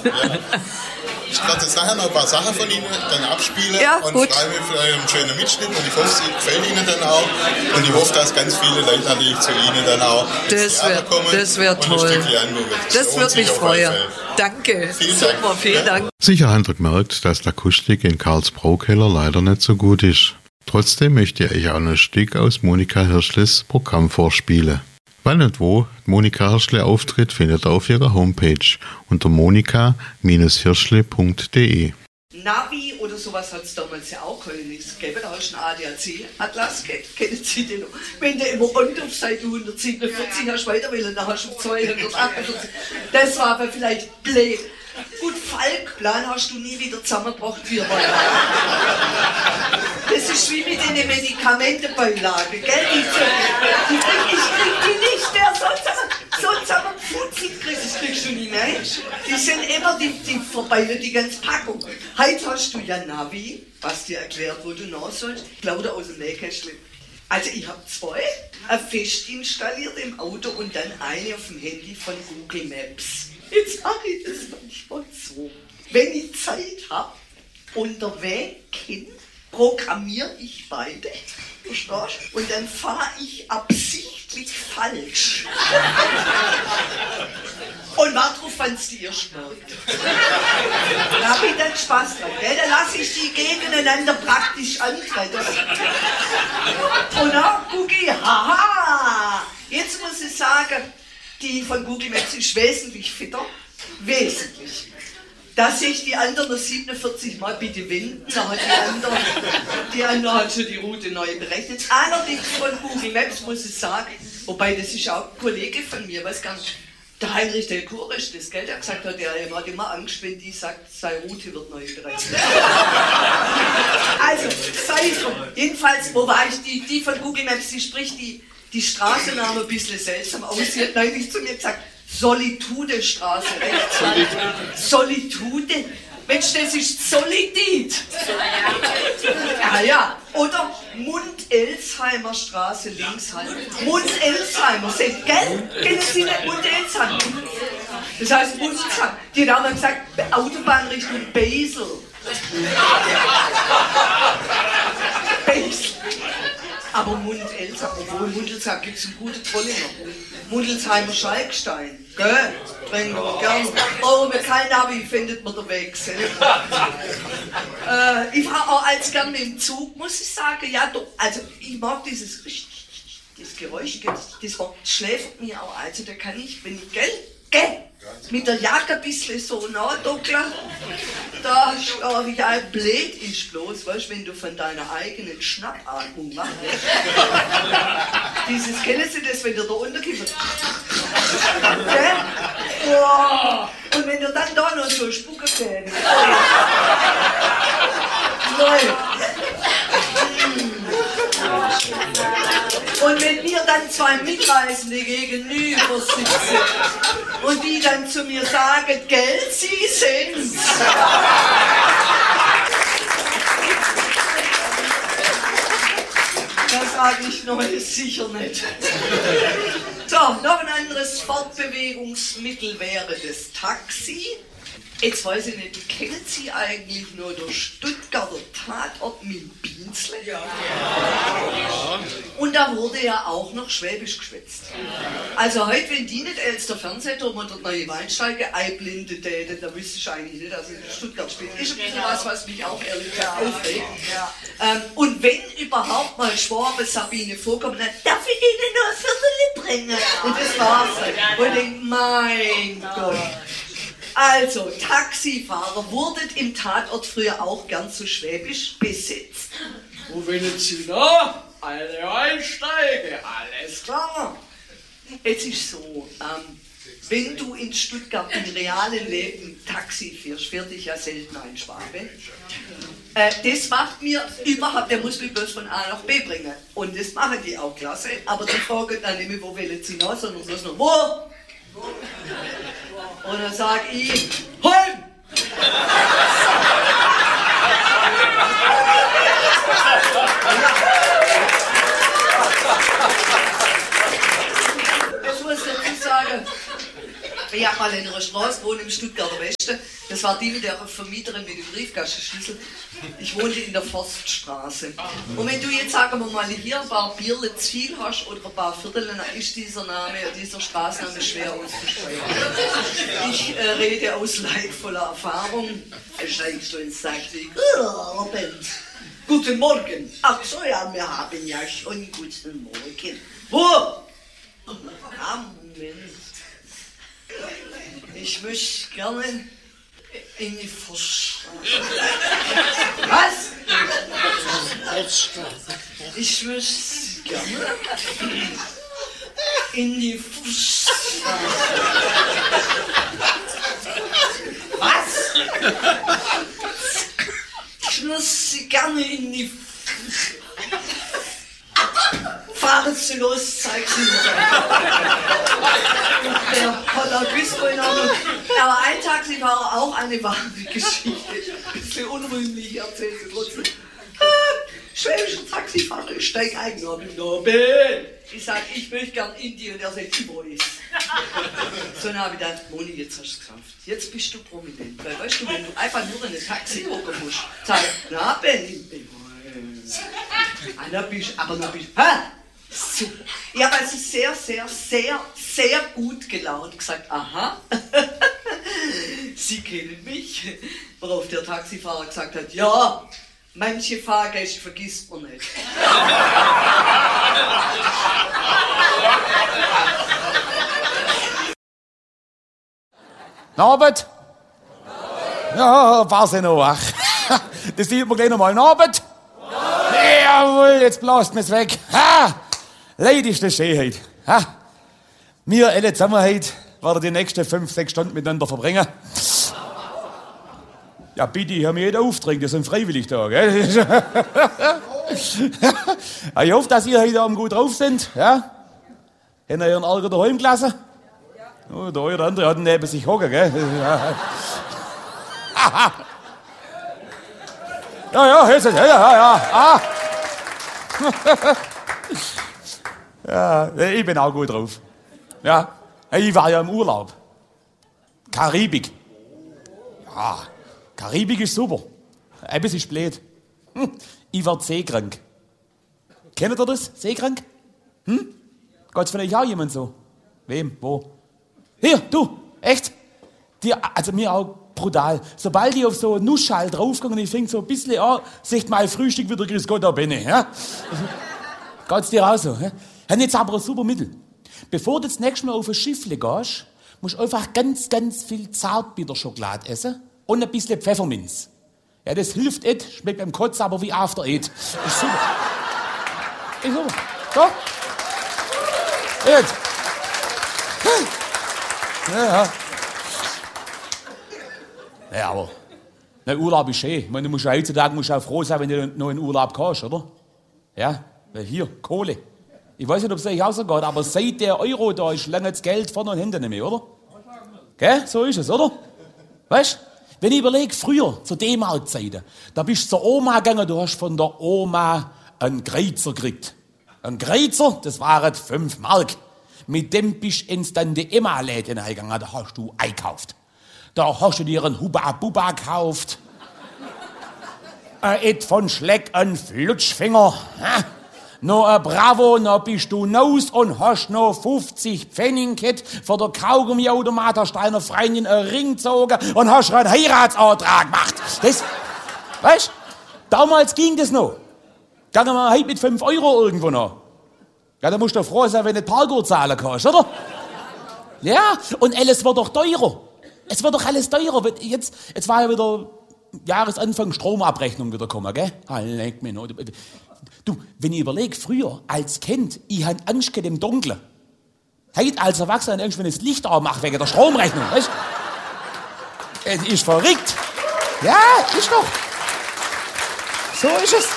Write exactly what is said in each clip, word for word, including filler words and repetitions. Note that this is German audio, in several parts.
Ich werde jetzt nachher noch ein paar Sachen von Ihnen dann abspielen ja, und gut. freue mich für einen schönen Mitschnitt und ich hoffe, es gefällt Ihnen dann auch und ich hoffe, dass ganz viele Leute natürlich zu Ihnen dann auch das wär, kommen das wär toll. und ein Stückchen angucken. Das würde mich freuen. Danke. Vielen Super, Dank. vielen ja. Dank. Sicher habt ihr gemerkt, dass die Akustik in Karls Braukeller leider nicht so gut ist. Trotzdem möchte ich euch auch ein Stück aus Monika Hirschles Programm vorspielen. Wann und wo Monika Hirschle auftritt, findet ihr auf ihrer Homepage unter monika Bindestrich hirschle Punkt de. Navi oder sowas hat es damals ja auch nichts gegeben. Da hast du einen A D A C-Atlas, kennen Sie den noch? Wenn du immer unten auf Seite hundertsiebenundvierzig ja. hast weiter wollen, dann hast du auf zweihundertachtundvierzig. Das war aber vielleicht blöd. Gut, Falkplan hast du nie wieder zusammengebracht wie bei. Das ist wie mit den Medikamentenbeilagen, gell? Die, die, die krieg, ich krieg die nicht mehr so zusammen, so zusammenfutzig kriegst, das kriegst du nicht mehr. Die sind immer, die, die verbeilen die ganze Packung. Heute hast du ja Navi, was dir erklärt, wo du nach sollst. Ich glaube, aus dem Nähkästchen. Also ich habe zwei, eine fest installiert im Auto und dann eine auf dem Handy von Google Maps. Jetzt sage ich das manchmal so. Wenn ich Zeit habe, unterwegs hin, programmiere ich beide, verstehst du? Und dann fahre ich absichtlich falsch. Und warte drauf, wenn es dir schmeckt. Da habe ich dann Spaß dran, gell? Dann lasse ich die gegeneinander praktisch antreten. Und dann gucke ich, haha, jetzt muss ich sagen, die von Google Maps ist wesentlich fitter. Wesentlich. Da sehe ich die anderen noch siebenundvierzig Mal bitte wenden. Da hat die andere, die andere hat schon die Route neu berechnet. Allerdings von Google Maps muss ich sagen, wobei das ist auch ein Kollege von mir, weiß gar nicht, der Heinrich der Kurisch, das Geld, der gesagt hat, der hat immer Angst, wenn die sagt, seine Route wird neu berechnet. Also, sei es drum. Jedenfalls, wo war ich, die, die von Google Maps, die spricht die Die Straßenname ein bisschen seltsam aus. Sie hat neulich zu mir gesagt, Solitude-Straße, rechts. Solitude? Mensch, das ist Solidit. Ja, ja. Oder Mund-Elsheimer Straße, links halt. Mund-Elsheimer, seht, gell? Kennen Sie nicht Mund-Elsheimer? Das heißt Mund-Elsheimer. Die Dame hat gesagt, Autobahn Richtung Basel. Basel. Aber Mund-Elsheimer, obwohl Mundelsheim gibt es einen guten Trollinger. Mundelsheimer Schalkstein, gell? Bringen wir gern. Oh, wir kein Navi, findet man den Weg. äh, ich fahre auch als gern mit dem Zug, muss ich sagen. Ja, doch, also ich mag dieses das Geräusch, das, das schläfert mir auch. Also da kann ich, wenn ich, gell? Gell? Mit der Jacke ein bisschen so nachduckeln, da schlafe ich ein. Blöd ist bloß, weißt, wenn du von deiner eigenen Schnappatmung machst. Dieses, kennen Sie das, wenn der da unterkippt? Wow. Und wenn du dann da noch so Spuckerzähne. Und wenn mir dann zwei Mitreisende gegenüber sitzen und die dann zu mir sagen, gell, Sie sind's. Da sage ich, nein, sicher nicht. So, noch ein anderes Fortbewegungsmittel wäre das Taxi. Jetzt weiß ich nicht, kennen Sie eigentlich nur den Stuttgarter Tatort mit Bienzle? Ja. Und da wurde ja auch noch Schwäbisch geschwätzt. Also heute, wenn die nicht als der Fernsehturm oder der neue Weinsteige einblinde täten, da wüsste ich eigentlich nicht, dass ich in Stuttgart spiele. Ist ein bisschen was, was mich auch ehrlich gesagt aufregt. Ähm, und wenn überhaupt mal Schwabe Sabine vorkommt, dann darf ich Ihnen nur ein Viertel bringen. Und das war's. Und ich denke, mein Gott. Also, Taxifahrer wurdet im Tatort früher auch gern zu Schwäbisch besetzt. Wo wollen Sie noch? Alle Einsteige, alles klar. Es ist so, ähm, wenn du in Stuttgart im realen Leben Taxi fährst, fährt dich ja selten ein Schwabe. Äh, das macht mir überhaupt, der muss mich bloß von A nach B bringen. Und das machen die auch klasse, aber die fragen dann nicht mehr, wo wollen Sie noch, sondern bloß noch, wo? Und dann sag ich, Holm! Jetzt muss ich dazu sagen, ja, habe mal in einer Straße gewohnt im Stuttgarter Westen. Das war die mit der Vermieterin mit dem Briefkastenschlüssel. Ich wohnte in der Forststraße. Und wenn du jetzt, sagen wir mal, hier ein paar Bierle zu viel hast oder ein paar Viertel, dann ist dieser Name, dieser Straßenname schwer auszusprechen. Ich äh, rede aus leidvoller Erfahrung. Steigst du ins Taxi? Guten Morgen. Ach so, ja, wir haben ja schon guten Morgen. Wo? Ah, Moment. Ich möchte gerne in die Forststraße. Was? Ich möchte gerne in die Forststraße. Was? Ich möchte gerne in die Fahren Sie los, zeig Sie mir. Der Polizist in Ordnung. Aber ein Taxifahrer, auch eine wahre Geschichte. Ein bisschen unrühmlich erzählt sie trotzdem. Schwäbischer Taxifahrer, ich steig ein, Nobel, Nobel. Ich sag, ich möchte gern in die und er sagt, wo ist. So, dann habe ich gedacht, Moni, jetzt hast du es geschafft. Jetzt bist du prominent. Weil weißt du, wenn du einfach nur in ein Taxi hocken musst, sag, na, Ben, ich bin. Ah, da bist aber da bist ha! Super. Ich habe also sehr, sehr, sehr, sehr gut gelaunt gesagt, aha, Sie kennen mich. Worauf der Taxifahrer gesagt hat, ja, manche Fahrgäste vergisst man nicht. Norbert? Ja, war sie noch wach. Das sieht man gleich nochmal. Norbert? Jawohl, jetzt blast mir's weg. Ha! Leid ist das Schönheit. Ha! Wir alle zusammen heute werden die nächsten fünf, sechs Stunden miteinander verbringen. Ja, bitte, ich habe mir jeder Auftrag, das sind freiwillig da, gell? Ich hoffe, dass ihr heute Abend gut drauf sind, ja? Habt ihr ihren Ärger daheim gelassen? Oh, der eine oder andere hat neben sich hocken, gell? Ja, ja, jetzt ist ja, ja, ja. Ah. Ja, ich bin auch gut drauf. Ja, ich war ja im Urlaub. Karibik. Ja, Karibik ist super. Ein bisschen blöd. Hm. Ich war seekrank. Kennt ihr das? Seekrank? Hm? Geht's von euch auch jemand so? Wem? Wo? Hier, du, echt? Die, also mir auch brutal. Sobald ich auf so einen Nussschal draufgegangen und ich fing so ein bisschen an, sagt mein Frühstück wieder, grüß Gott, da bin ich. Ja? Geht's dir auch so? Ja? Haben jetzt aber ein super Mittel. Bevor du das nächste Mal auf ein Schiffle gehst, musst du einfach ganz, ganz viel Zartbitterschokolade essen und ein bisschen Pfefferminz. Ja, das hilft nicht, schmeckt beim Kotzen aber wie After Eight. Ist super. Ist super. So? Jetzt. Ja, ja. Ja, aber der Urlaub ist schön. Ich meine, du musst ja heutzutage musst auch froh sein, wenn du noch in Urlaub kannst, oder? Ja, weil hier, Kohle. Ich weiß nicht, ob es euch auch so geht, aber seit der Euro da ist lange das Geld vorne und hinten nicht mehr, oder? Gell? So ist es, oder? Weißt du? Wenn ich überlege, früher, zu D-Mark-Zeiten, da bist du zur Oma gegangen, du hast von der Oma einen Kreizer gekriegt. Ein Kreizer, das waren fünf Mark. Mit dem bist du ins Tante-Emma-Läden gegangen, da hast du eingekauft. Da hast du dir einen Hubba-Bubba gekauft. Ein Ed von Schleck, ein Flutschfinger. Ha? Noch ein Bravo, noch bist du naus und hast noch fünfzig Pfennig gehabt. Vor der Kaugummiautomat hast du einer Freundin einen Ring gezogen und hast einen Heiratsantrag gemacht. Das, weißt du, damals ging das noch. Gehen wir heute mit fünf Euro irgendwo noch. Ja, da musst du froh sein, wenn du Parkour zahlen kannst, oder? Ja, und alles wird doch teurer. Es wird doch alles teurer. Jetzt, jetzt war ja wieder Jahresanfang Stromabrechnung wieder gekommen, gell? Ah, leck mich noch. Du, wenn ich überlege, früher als Kind, ich hatte Angst vor dem Dunkeln. Heute als Erwachsener Angst, wenn ich das Licht anmache wegen der Stromrechnung, weißt du? Es ist verrückt. Ja, ist doch. So ist es.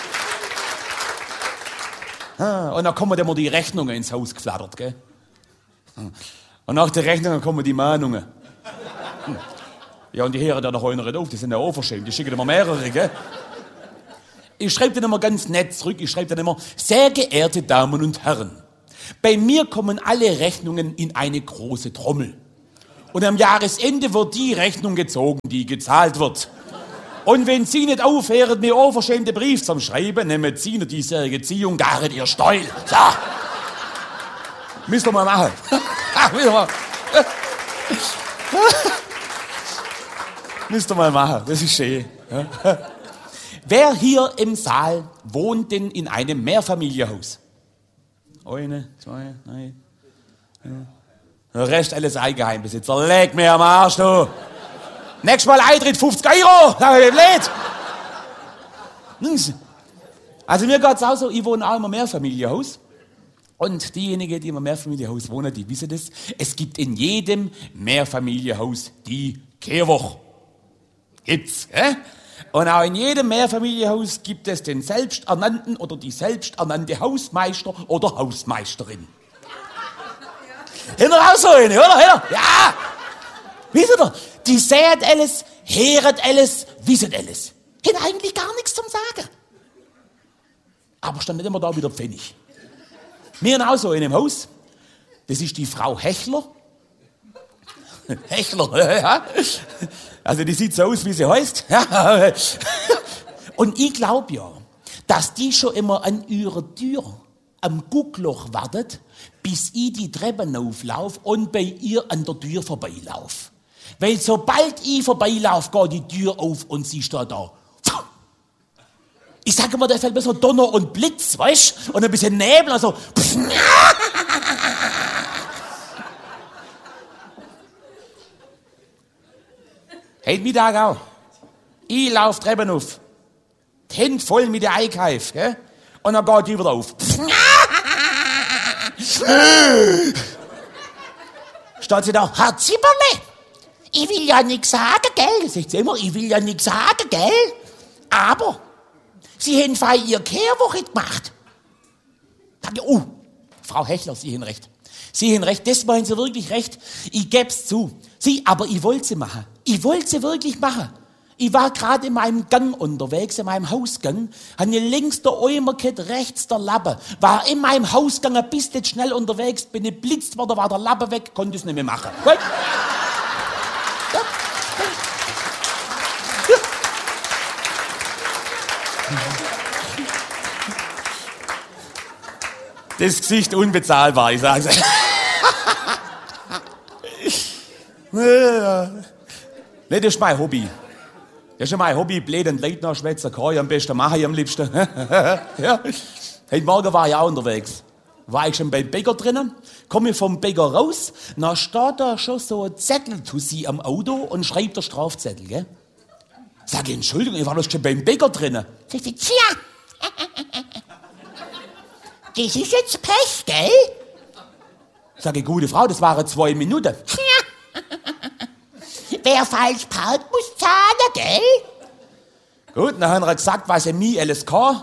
Ah, und dann kommen immer die Rechnungen ins Haus geflattert, gell? Und nach den Rechnungen kommen die Mahnungen. Ja, und die hören dann noch einer nicht auf, die sind ja auch verschämt, die schicken immer mehrere, gell? Ich schreibe dann immer ganz nett zurück, ich schreibe dann immer, sehr geehrte Damen und Herren, bei mir kommen alle Rechnungen in eine große Trommel. Und am Jahresende wird die Rechnung gezogen, die gezahlt wird. Und wenn Sie nicht aufhören, mir unverschämte Brief zum Schreiben, nehmen Sie nicht diesjährige Ziehung, garet Ihr Steuel. So. Müsst ihr mal machen. Müsst ihr mal. Müsst ihr mal machen, das ist schön. Wer hier im Saal wohnt denn in einem Mehrfamilienhaus? Eine, zwei, drei. Der Rest alles Eigenheimbesitzer. Leg mir am Arsch, du. Nächstes Mal Eintritt fünfzig Euro. Sag ich, blöd. Also mir geht's auch so, ich wohne auch in einem Mehrfamilienhaus. Und diejenigen, die im Mehrfamilienhaus wohnen, die wissen das. Es gibt in jedem Mehrfamilienhaus die Kehrwoche. Gibt's, hä? Und auch in jedem Mehrfamilienhaus gibt es den selbsternannten oder die selbsternannte Hausmeister oder Hausmeisterin. Hinter auch so eine, oder? Hinter? Ja! Wisst ihr, die sehen alles, hören alles, wissen alles. Hat eigentlich gar nichts zum Sagen. Aber stand nicht immer da wieder Pfennig. Wir haben auch so in einem Haus. Das ist die Frau Hechler. Hechler, ja. Also die sieht so aus, wie sie heißt. Und ich glaube ja, dass die schon immer an ihrer Tür am Guckloch wartet, bis ich die Treppen auflaufe und bei ihr an der Tür vorbeilaufe. Weil sobald ich vorbeilaufe, geht die Tür auf und sie steht da. Ich sage immer, da fällt mir so Donner und Blitz, weißt du? Und ein bisschen Nebel, also. Heute Mittag auch. Ich laufe Treppen auf. Die Hände voll mit der Einkauf, gell? Und dann geht die wieder auf. Steht sie da, Herr Zipperle, ich will ja nichts sagen, gell? Sagt sie immer, ich will ja nichts sagen, gell? Aber Sie haben vorhin Ihre Kehrwoche gemacht. Sag ich, oh, Frau Hechler, Sie haben recht. Sie haben recht, das meinen Sie wirklich recht. Ich geb's zu. Sie, aber ich wollte sie machen. Ich wollte sie wirklich machen. Ich war gerade in meinem Gang unterwegs, in meinem Hausgang, habe links der Eimer gehabt, rechts der Lappe. War in meinem Hausgang ein bisschen schnell unterwegs, bin geblitzt worden, war der Lappe weg, konnte es nicht mehr machen. Gut? Ja. Das Gesicht unbezahlbar, ich sag's. Ne, das ist mein Hobby. Das ist mein Hobby, blöden Leuten nachschwätzen, kann ich am besten machen, ich am liebsten. Ja. Heute Morgen war ich auch unterwegs. War ich schon beim Bäcker drinnen, komme ich vom Bäcker raus, dann steht da schon so ein Zettel zu sie am Auto und schreibt der Strafzettel, gell? Sag ich, Entschuldigung, ich war doch schon beim Bäcker drinnen. Sagt sie, tja, das ist jetzt Pech, gell? Sag ich, gute Frau, das waren zwei Minuten. Tja, wer falsch parkt, muss zahlen, gell? Gut, dann haben wir gesagt, was er mir alles kann.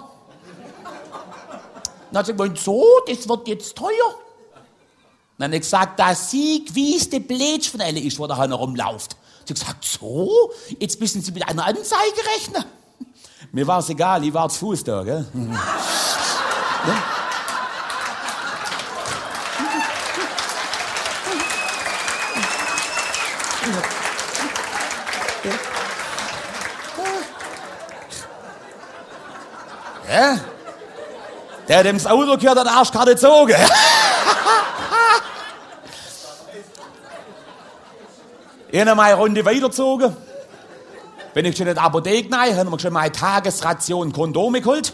Dann hat sie gesagt, so, das wird jetzt teuer. Dann habe ich gesagt, dass sie gewiss der Blätsch von alle ist, wo da rumläuft. Sie hat gesagt, so, jetzt müssen Sie mit einer Anzeige rechnen. Mir war es egal, ich war zu Fuß da, gell? Ja? Ja? Der, dem das Auto gehört, hat die Arschkarte gezogen. Ich habe meine Runde weitergezogen. Bin ich schon in der Apotheke rein, haben wir schon meine Tagesration Kondome geholt.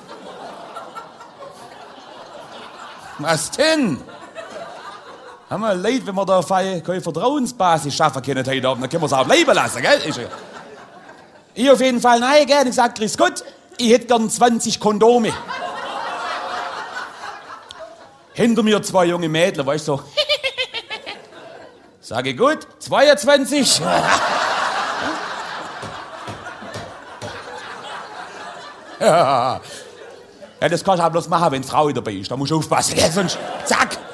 Was denn? Haben wir leid, wenn wir da keine Vertrauensbasis schaffen können heute Abend, dann können wir es auch bleiben lassen, gell? Ich auf jeden Fall nein, gell? Ich sag, grüß Gott, ich hätte gern zwanzig Kondome. Hinter mir zwei junge Mädchen, weißt du, so. Sage gut, zweiundzwanzig. Ja. Ja, das kannst du auch bloß machen, wenn die Frau dabei ist. Da musst du aufpassen, gell? Sonst zack.